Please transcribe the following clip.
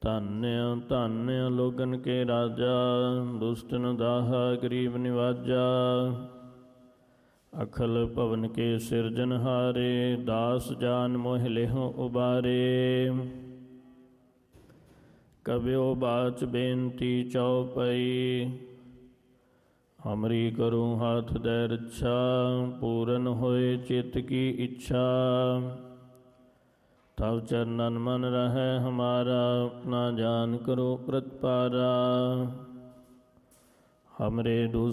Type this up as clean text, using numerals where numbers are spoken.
ਧੰਯ ਧੰਯ Logan ਕੇ ਰਾਜਾ, ਦੁਸ਼ਟਨ ਦਾਹਾ ਗਰੀਬ ਨਿਵਾਜਾ। ਅਖਲ ਭਵਨ ਕੇ ਸਿਰਜਨਹਾਰੇ, ਦਾਸ ਜਾਨ ਮੋਹਿ ਲਿਹੁ ਉਬਾਰੇ। ਕਬਿਓ ਬਾਚ ਬੇਨਤੀ ਚਉਪਈ, ਹਮਰੀ ਕਰੂੰ ਹਾਥ ਦੈ ਰੱਛਾ। ਪੂਰਨ ਹੋਏ ਚਿੱਤ ਕੀ ਇੱਛਾ, ਤਵ ਚਰਨਨ ਮਨ ਰਹੈ ਹਮਾਰਾ। ਆਪਣਾ ਜਾਨ ਕਰੋ ਪ੍ਰਤਪਾਰਾ, ਹਮਰੇ